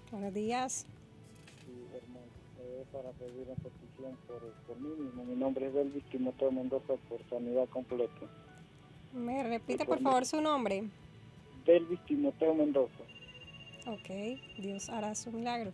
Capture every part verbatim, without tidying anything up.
Buenos días. Sí, hermano, eh, para pedir una petición por, por mí mismo. Mi nombre es Delvis Timoteo Mendoza, por sanidad completa. ¿Me Y repite por por mí, favor su nombre? Delvis Timoteo Mendoza. Ok, Dios hará su milagro.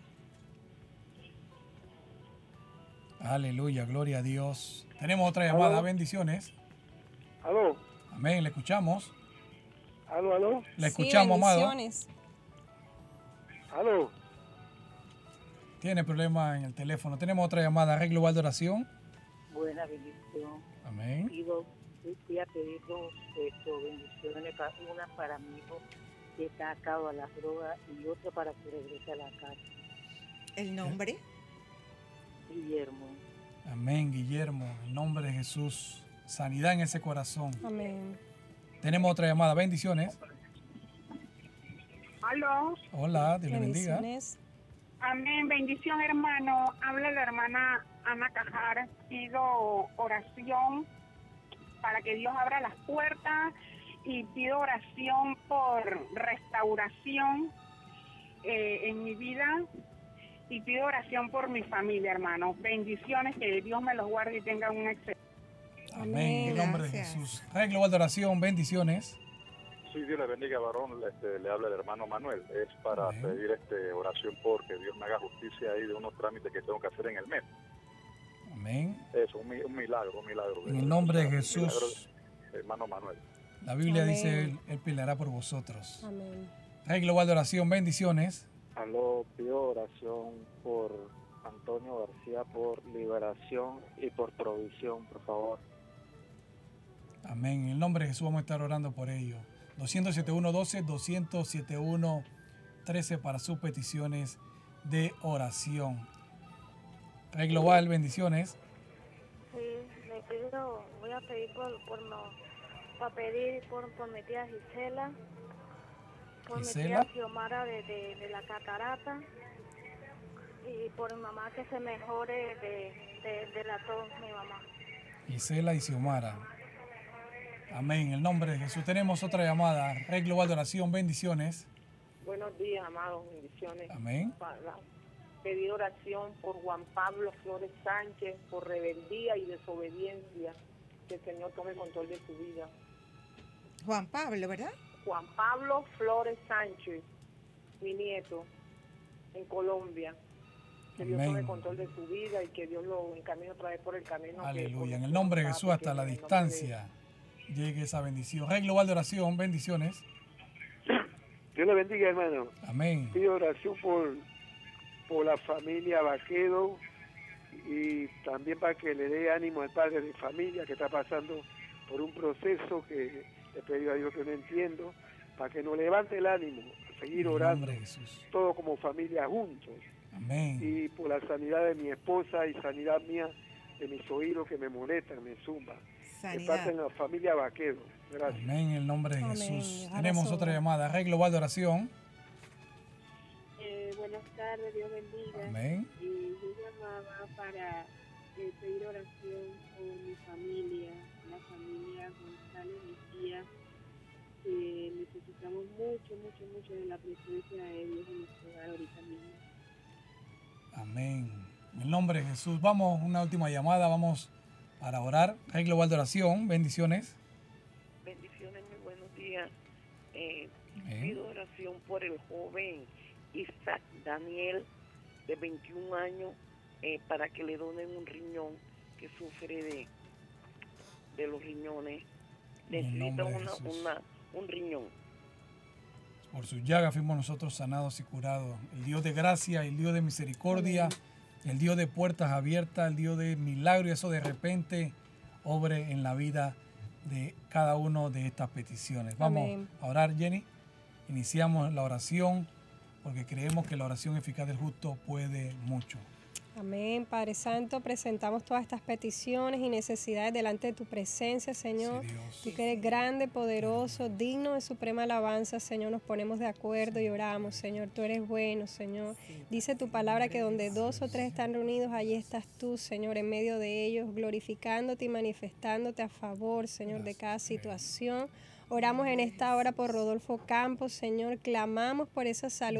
Aleluya, gloria a Dios. Tenemos otra llamada, ¿Aló? bendiciones. ¿Aló? Amén, le escuchamos. ¿Aló, aló? Le Sí, escuchamos, amado. bendiciones. ¿Aló? Tiene problema en el teléfono. Tenemos otra llamada, Red Global de Oración. Buena bendición. Amén. Pido, voy a pedir dos esto, bendiciones, pa- una para mi hijo que está atado a las drogas y otra para que regrese a la casa. ¿El nombre? Guillermo. Amén, Guillermo. En nombre de Jesús. Sanidad en ese corazón. Amén. Tenemos otra llamada, bendiciones. Aló, Hola, Dios le bendiga. Bendiciones. amén, bendición hermano, habla la hermana Ana Cajar, pido oración para que Dios abra las puertas y pido oración por restauración eh, en mi vida y pido oración por mi familia, hermano. Bendiciones, que Dios me los guarde y tenga un excelente. Amén, en nombre de Gracias. Jesús. Red Global de Oración, bendiciones. Sí, Dios le bendiga, varón. Este, le habla el hermano Manuel. Es para Amén. pedir este, oración porque Dios me haga justicia ahí de unos trámites que tengo que hacer en el mes. Amén. Eso, un, mi- un milagro, un milagro. En el nombre de Un Jesús. milagro, hermano Manuel. La Biblia Amén. dice, Él, Él peleará por vosotros. Amén. Red Global de Oración, bendiciones. Aló, pido oración por Antonio García, por liberación y por provisión, por favor. Amén. En el nombre de Jesús vamos a estar orando por ello. doscientos setenta y uno doce, doscientos setenta y uno trece para sus peticiones de oración. Red Global, bendiciones. Sí, le pido, voy a pedir por, por no, para pedir por, por mi tía Gisela, por Gisela. mi tía Xiomara de, de, de la catarata y por mi mamá que se mejore de, de, de la tos, mi mamá. Gisela y Xiomara. Amén. En el nombre de Jesús. Tenemos otra llamada. Red Global de Oración, bendiciones. Buenos días, amados, bendiciones. Amén. Para pedir oración por Juan Pablo Flores Sánchez, por rebeldía y desobediencia, que el Señor tome control de su vida. Juan Pablo, ¿verdad? Juan Pablo Flores Sánchez, mi nieto, en Colombia. Que Dios Amén. tome control de su vida y que Dios lo encamine otra vez por el camino. que Aleluya. En el conoció nombre de papá Jesús, hasta pequeño, la en el nombre distancia, llegue esa bendición. Red Global de Oración, bendiciones. Dios le bendiga, hermano. Amén. Pido oración por, por la familia Vaquedo y también para que le dé ánimo al padre de familia que está pasando por un proceso que le pido a Dios que no entiendo, para que nos levante el ánimo, a seguir En el orando, nombre de Jesús. todo como familia juntos, Amén. y por la sanidad de mi esposa y sanidad mía de mis oídos que me molestan, me zumban. Que pasen Sanidad. la familia Vaquedo. Gracias. Amén. En el nombre de Amén. Jesús. Ojalá Tenemos sobre. otra llamada. Red Global de Oración. Eh, buenas tardes, Dios bendiga. Amén. Y yo llamaba para eh, pedir oración por mi familia, la familia González Mejía, que necesitamos mucho, mucho, mucho de la presencia de Dios en nuestro hogar ahorita mismo. Amén. En el nombre de Jesús. Vamos, una última llamada. Vamos para orar. Red Global de Oración. Bendiciones. Bendiciones, muy buenos días. Eh, Amén. pido oración por el joven Isaac Daniel, de veintiún años, eh, para que le donen un riñón que sufre de, de los riñones. En el Necesita nombre de una, Jesús. una, un riñón. Por sus llagas fuimos nosotros sanados y curados. El Dios de gracia, el Dios de misericordia, el Dios de puertas abiertas, el Dios de milagro, y eso de repente obre en la vida de cada uno de estas peticiones. Vamos Amén. a orar, Jenny. Iniciamos la oración porque creemos que la oración eficaz del justo puede mucho. Amén, Padre Santo, presentamos todas estas peticiones y necesidades delante de tu presencia, Señor. Sí, Dios. Tú que eres grande, poderoso, digno de suprema alabanza, Señor, nos ponemos de acuerdo y oramos, Señor. Tú eres bueno, Señor. Dice tu palabra que donde dos o tres están reunidos, allí estás tú, Señor, en medio de ellos, glorificándote y manifestándote a favor, Señor, de cada situación. Oramos en esta hora por Rodolfo Campos, Señor, clamamos por esa salud